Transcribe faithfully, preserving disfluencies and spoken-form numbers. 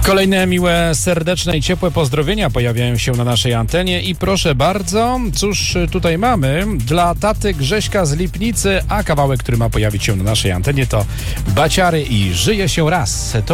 Kolejne miłe, serdeczne i ciepłe pozdrowienia pojawiają się na naszej antenie i proszę bardzo, cóż tutaj mamy? Dla taty Grześka z Lipnicy, a kawałek, który ma pojawić się na naszej antenie to Baciary i Żyje się raz. To